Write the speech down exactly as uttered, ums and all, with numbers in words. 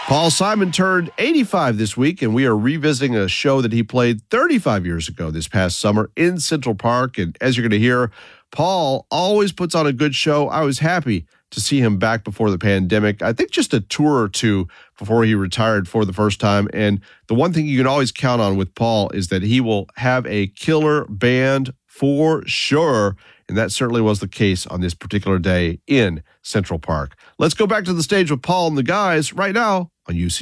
Paul Simon turned eighty-five this week, and we are revisiting a show that he played thirty-five years ago this past summer in Central Park. And as you're going to hear, Paul always puts on a good show. I was happy to see him back before the pandemic. I think just a tour or two before he retired for the first time. And the one thing you can always count on with Paul is that he will have a killer band for sure. And that certainly was the case on this particular day in Central Park. Let's go back to the stage with Paul and the guys right now on U C.